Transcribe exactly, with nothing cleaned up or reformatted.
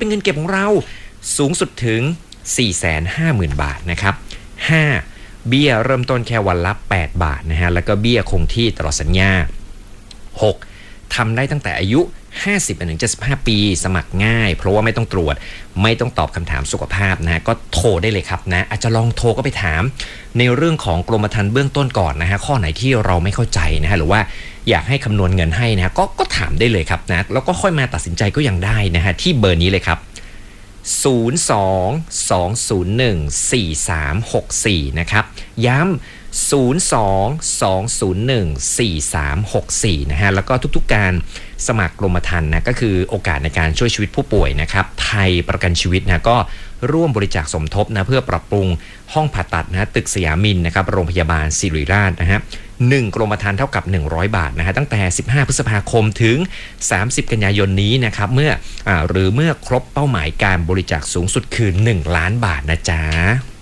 เป็นเงินเก็บของเราสูงสุดถึง สี่แสนห้าหมื่น บาทนะครับห้าเบี้ยเริ่มต้นแค่วันละแปดบาทนะฮะแล้วก็เบี้ยคงที่ตลอดสัญญาหกทำได้ตั้งแต่อายุห้าสิบถึงเจ็ดสิบห้าปีสมัครง่ายเพราะว่าไม่ต้องตรวจไม่ต้องตอบคำถามสุขภาพนะฮะก็โทรได้เลยครับนะอาจจะลองโทรก็ไปถามในเรื่องของกรมธรรม์เบื้องต้นก่อนนะฮะข้อไหนที่เราไม่เข้าใจนะฮะหรือว่าอยากให้คำนวณเงินให้นะฮะก็ก็ถามได้เลยครับนะแล้วก็ค่อยมาตัดสินใจก็ยังได้นะฮะที่เบอร์นี้เลยครับศูนย์ สอง สอง ศูนย์ หนึ่ง สี่ สาม หก สี่นะครับย้ำศูนย์ สอง สอง ศูนย์ หนึ่ง สี่ สาม หก สี่นะฮะแล้วก็ทุกๆการสมัครกรมธรรม์นะก็คือโอกาสในการช่วยชีวิตผู้ป่วยนะครับไทยประกันชีวิตนะก็ร่วมบริจาคสมทบนะเพื่อปรับปรุงห้องผ่าตัดนะตึกสยามินนะครับโรงพยาบาลศิริราชนะฮะหนึ่งกรมธรรม์เท่ากับหนึ่งร้อยบาทนะฮะตั้งแต่สิบห้าพฤษภาคมถึงสามสิบกันยายนนี้นะครับเมื่ออ่าหรือเมื่อครบเป้าหมายการบริจาคสูงสุดคือหนึ่งล้านบาทนะจ๊ะ